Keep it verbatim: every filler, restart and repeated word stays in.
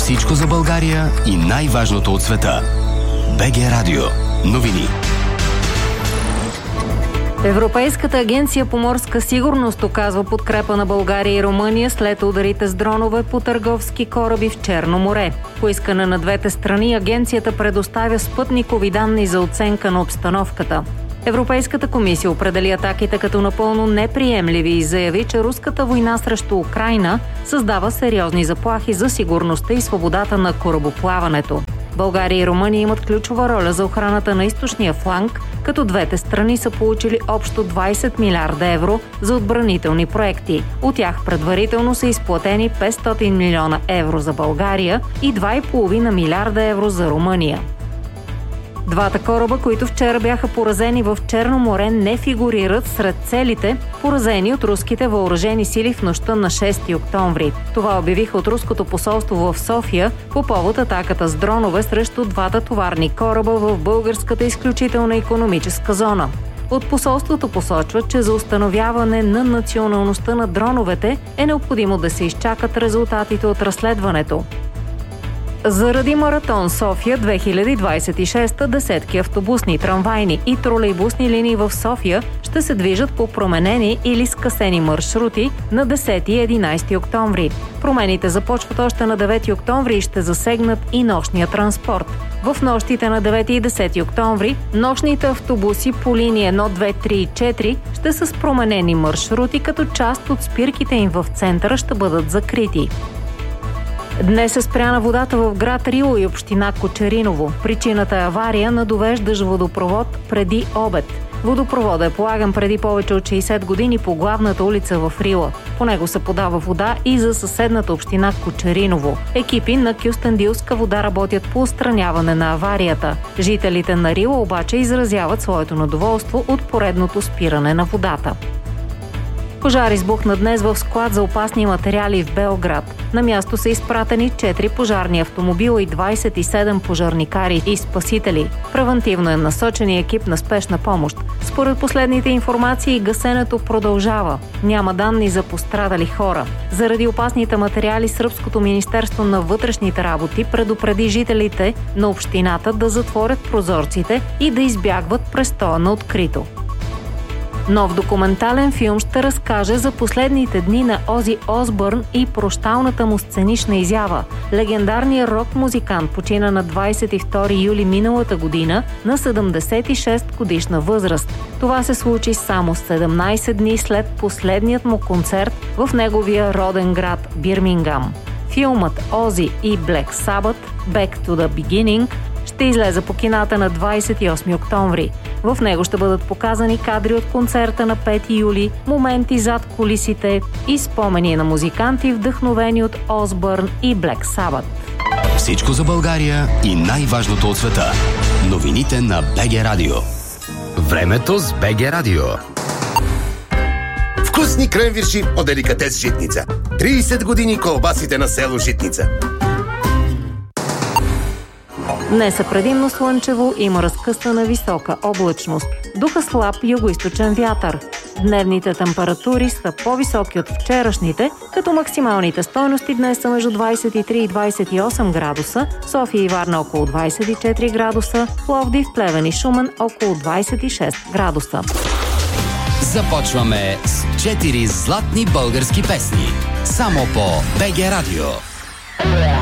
Всичко за България и най-важното от света. БГ Радио. Новини. Европейската агенция по морска сигурност оказва подкрепа на България и Румъния след ударите с дронове по търговски кораби в Черно море. По искане на двете страни агенцията предоставя спътникови данни за оценка на обстановката. Европейската комисия определи атаките като напълно неприемливи и заяви, че руската война срещу Украйна създава сериозни заплахи за сигурността и свободата на корабоплаването. България и Румъния имат ключова роля за охраната на източния фланг, като двете страни са получили общо двайсет милиарда евро за отбранителни проекти. От тях предварително са изплатени петстотин милиона евро за България и два и половина милиарда евро за Румъния. Двата кораба, които вчера бяха поразени в Черно море, не фигурират сред целите, поразени от руските въоръжени сили в нощта на шести октомври. Това обявиха от руското посолство в София по повод атаката с дронове срещу двата товарни кораба в българската изключителна икономическа зона. От посолството посочват, че за установяване на националността на дроновете е необходимо да се изчакат резултатите от разследването. Заради Маратон София две хиляди двайсет и шеста десетки автобусни, трамвайни и тролейбусни линии в София ще се движат по променени или скъсени маршрути на десети и единайсети октомври. Промените започват още на девети октомври и ще засегнат и нощния транспорт. В нощите на девети и десети октомври нощните автобуси по линии едно, две, три и четири ще са с променени маршрути, като част от спирките им в центъра ще бъдат закрити. Днес е спряна водата в град Рила и община Кочериново. Причината е авария на довеждащ водопровод преди обед. Водопроводът е полаган преди повече от шейсет години по главната улица в Рила. По него се подава вода и за съседната община Кочериново. Екипи на Кюстендилска вода работят по отстраняване на аварията. Жителите на Рила обаче изразяват своето недоволство от поредното спиране на водата. Пожар избухна днес в склад за опасни материали в Белград. На място са изпратени четири пожарни автомобила и двайсет и седем пожарникари и спасители. Превантивно е насочен екип на спешна помощ. Според последните информации, гасенето продължава. Няма данни за пострадали хора. Заради опасните материали, Сръбското министерство на вътрешните работи предупреди жителите на общината да затворят прозорците и да избягват престоя на открито. Нов документален филм ще разкаже за последните дни на Ози Осбърн и прощалната му сценична изява. Легендарният рок-музикант почина на двайсет и втори юли миналата година на седемдесет и шест годишна възраст. Това се случи само седемнайсет дни след последният му концерт в неговия роден град Бирмингам. Филмът Ози и Black Sabbath Back to the Beginning ще излезе по кината на двайсет и осми октомври. В него ще бъдат показани кадри от концерта на пети юли, моменти зад кулисите и спомени на музиканти, вдъхновени от Осбърн и Black Sabbath. Всичко за България и най-важното от света. Новините на БГ Радио. Времето с БГ Радио. Вкусни кренвирши от деликатес Житница. трийсет години колбасите на село Житница. Днес е предимно слънчево, има разкъсана висока облачност. Духа слаб югоизточен вятър. Дневните температури са по-високи от вчерашните, като максималните стойности днес са между двайсет и три и двайсет и осем градуса, София и Варна около двайсет и четири градуса, Пловдив, Плевен и Шумен около двайсет и шест градуса. Започваме с четири златни български песни. Само по БГ Радио.